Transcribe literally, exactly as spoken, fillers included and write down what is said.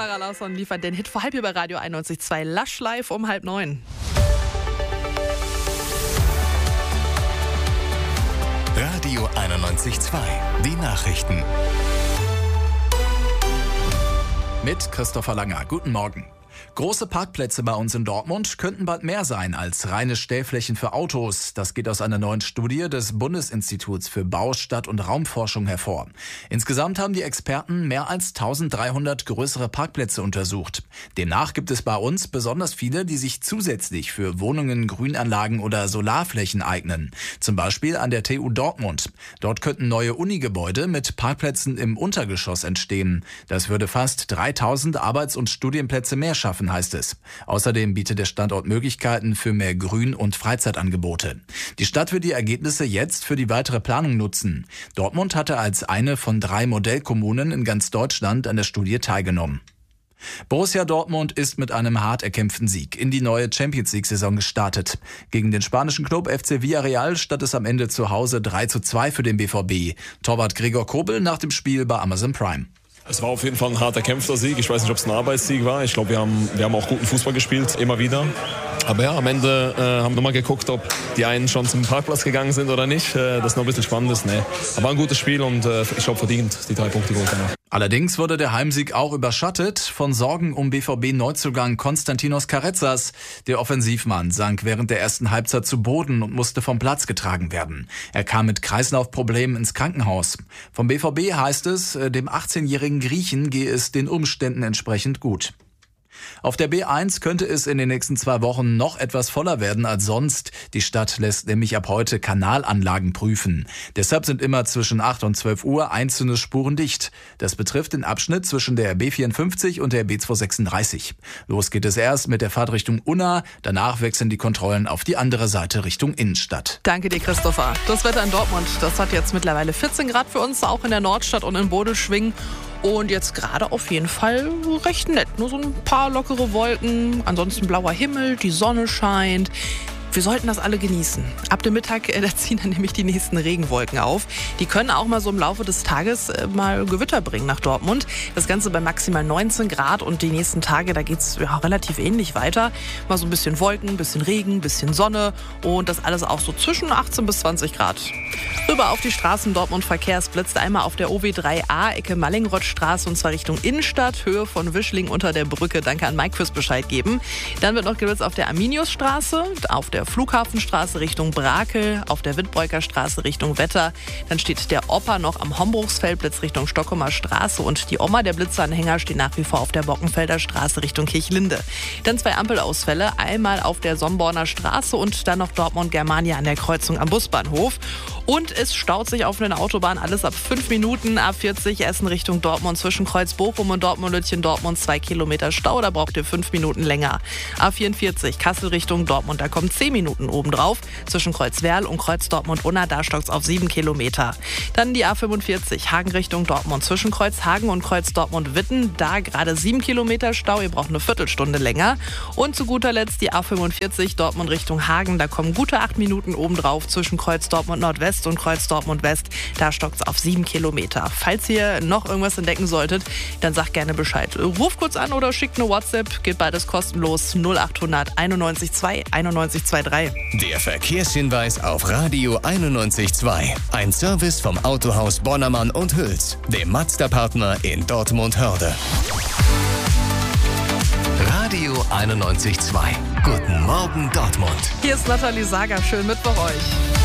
Zara Larsson liefert den Hit vor halb hier bei Radio einundneunzig Komma zwei Lush live um halb neun. Radio einundneunzig Komma zwei, die Nachrichten. Mit Christopher Langer. Guten Morgen. Große Parkplätze bei uns in Dortmund könnten bald mehr sein als reine Stellflächen für Autos. Das geht aus einer neuen Studie des Bundesinstituts für Bau-, Stadt- und Raumforschung hervor. Insgesamt haben die Experten mehr als eintausenddreihundert größere Parkplätze untersucht. Demnach gibt es bei uns besonders viele, die sich zusätzlich für Wohnungen, Grünanlagen oder Solarflächen eignen. Zum Beispiel an der T U Dortmund. Dort könnten neue Unigebäude mit Parkplätzen im Untergeschoss entstehen. Das würde fast dreitausend Arbeits- und Studienplätze mehr schaffen, heißt es. Außerdem bietet der Standort Möglichkeiten für mehr Grün- und Freizeitangebote. Die Stadt will die Ergebnisse jetzt für die weitere Planung nutzen. Dortmund hatte als eine von drei Modellkommunen in ganz Deutschland an der Studie teilgenommen. Borussia Dortmund ist mit einem hart erkämpften Sieg in die neue Champions-League-Saison gestartet. Gegen den spanischen Club F C Villarreal stand es am Ende zu Hause drei zu zwei für den B V B. Torwart Gregor Kobel nach dem Spiel bei Amazon Prime. Es war auf jeden Fall ein hart erkämpfter Sieg. Ich weiß nicht, ob es ein Arbeitssieg war. Ich glaube, wir haben, wir haben auch guten Fußball gespielt, immer wieder. Aber ja, am Ende äh, haben wir mal geguckt, ob die einen schon zum Parkplatz gegangen sind oder nicht. Äh, das ist noch ein bisschen spannend ist. Nee. Aber ein gutes Spiel und äh, ich glaube verdient die drei Punkte geholt. Allerdings wurde der Heimsieg auch überschattet von Sorgen um B V B-Neuzugang Konstantinos Karetzas. Der Offensivmann sank während der ersten Halbzeit zu Boden und musste vom Platz getragen werden. Er kam mit Kreislaufproblemen ins Krankenhaus. Vom B V B heißt es, dem achtzehnjährigen Griechen gehe es den Umständen entsprechend gut. Auf der B eins könnte es in den nächsten zwei Wochen noch etwas voller werden als sonst. Die Stadt lässt nämlich ab heute Kanalanlagen prüfen. Deshalb sind immer zwischen acht und zwölf Uhr einzelne Spuren dicht. Das betrifft den Abschnitt zwischen der B vierundfünfzig und der B zweihundertsechsunddreißig. Los geht es erst mit der Fahrt Richtung Unna. Danach wechseln die Kontrollen auf die andere Seite Richtung Innenstadt. Danke dir, Christopher. Das Wetter in Dortmund, das hat jetzt mittlerweile vierzehn Grad für uns, auch in der Nordstadt und in Bodelschwingh. Und jetzt gerade auf jeden Fall recht nett. Nur so ein paar lockere Wolken, ansonsten blauer Himmel, die Sonne scheint. Wir sollten das alle genießen. Ab dem Mittag, äh, da ziehen dann nämlich die nächsten Regenwolken auf. Die können auch mal so im Laufe des Tages äh, mal Gewitter bringen nach Dortmund. Das Ganze bei maximal neunzehn Grad und die nächsten Tage, da geht's ja relativ ähnlich weiter. Mal so ein bisschen Wolken, ein bisschen Regen, ein bisschen Sonne und das alles auch so zwischen achtzehn bis zwanzig Grad. Rüber auf die Straßen Dortmund Verkehrs blitzt einmal auf der O W drei A, Ecke Mallingrothstraße und zwar Richtung Innenstadt, Höhe von Wischling unter der Brücke. Danke an Mike fürs Bescheid geben. Dann wird noch geblitzt auf der Arminiusstraße, auf der Flughafenstraße Richtung Brakel, auf der Wittbreuker Straße Richtung Wetter. Dann steht der Opa noch am Hombruchsfeld, Blitz Richtung Stockholmer Straße und die Oma, der Blitzanhänger, steht nach wie vor auf der Bockenfelder Straße Richtung Kirchlinde. Dann zwei Ampelausfälle, einmal auf der Somborner Straße und dann noch Dortmund-Germania an der Kreuzung am Busbahnhof. Und es staut sich auf den Autobahnen alles ab fünf Minuten. A vierzig Essen Richtung Dortmund zwischen Kreuz Bochum und Dortmund-Lütchen Dortmund zwei Kilometer Stau. Da braucht ihr fünf Minuten länger. A vierundvierzig Kassel Richtung Dortmund. Da kommen zehn Minuten obendrauf. Zwischen Kreuz Werl und Kreuz Dortmund-Unna. Da stockt's auf sieben Kilometer. Dann die A fünfundvierzig Hagen Richtung Dortmund. Zwischen Kreuz Hagen und Kreuz Dortmund-Witten. Da gerade sieben Kilometer Stau. Ihr braucht eine Viertelstunde länger. Und zu guter Letzt die A fünfundvierzig Dortmund Richtung Hagen. Da kommen gute acht Minuten obendrauf. Zwischen Kreuz Dortmund-Nordwest und Kreuz Dortmund West, da stockt es auf sieben Kilometer. Falls ihr noch irgendwas entdecken solltet, dann sagt gerne Bescheid. Ruft kurz an oder schickt eine WhatsApp, geht beides kostenlos null achthundert einundneunzig zwei einundneunzig drei. Der Verkehrshinweis auf Radio einundneunzig Komma zwei. Ein Service vom Autohaus Bonnermann und Hüls, dem Mazda-Partner in Dortmund-Hörde. Radio einundneunzig Komma zwei. Guten Morgen Dortmund. Hier ist Nathalie Sager. Schönen Mittwoch euch.